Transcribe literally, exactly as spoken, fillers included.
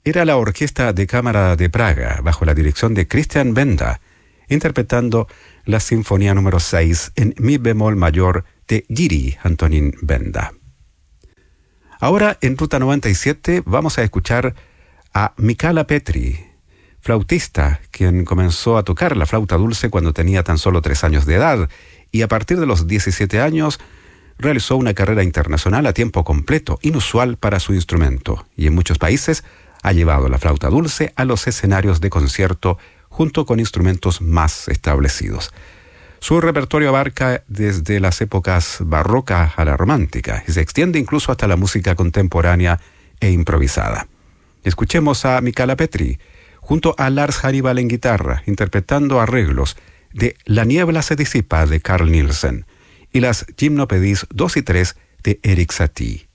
era la Orquesta de Cámara de Praga, bajo la dirección de Christian Benda, interpretando la Sinfonía número seis en mi bemol mayor de Jiří Antonín Benda. Ahora, en Ruta noventa y siete, vamos a escuchar a Michala Petri, flautista, quien comenzó a tocar la flauta dulce cuando tenía tan solo tres años de edad, y a partir de los diecisiete años realizó una carrera internacional a tiempo completo, inusual para su instrumento, y en muchos países ha llevado la flauta dulce a los escenarios de concierto junto con instrumentos más establecidos. Su repertorio abarca desde las épocas barrocas a la romántica y se extiende incluso hasta la música contemporánea e improvisada. Escuchemos a Michala Petri junto a Lars Hannibal en guitarra, interpretando arreglos de La niebla se disipa de Carl Nielsen y las Gymnopédies dos y tres de Erik Satie.